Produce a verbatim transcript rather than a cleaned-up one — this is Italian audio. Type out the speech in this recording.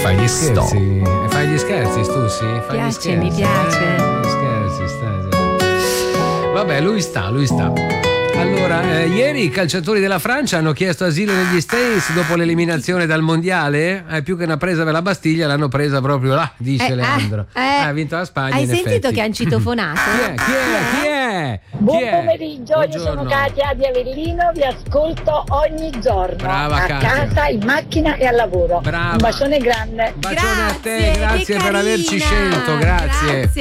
fai gli scherzi? E fai gli scherzi, tu sì? Fai Piace, gli scherzi, mi piace. Eh? Gli scherzi, stai. Vabbè, lui sta, lui sta. Allora, eh, ieri i calciatori della Francia hanno chiesto asilo negli States dopo l'eliminazione dal mondiale. Eh, più che una presa per la Bastiglia, l'hanno presa proprio là, dice Eh, Leandro. eh, Ah, ha vinto la Spagna. Hai in sentito effetti. che hanno citofonato? Chi è? Chi è? Chi è? Buon Chi è? pomeriggio, io sono Buongiorno. Katia di Avellino, vi ascolto ogni giorno. Brava, a Katia. casa, in macchina e al lavoro. Brava. Un bacione grande. Bacione a te, Grazie, grazie che per averci carina. scelto, grazie. Grazie.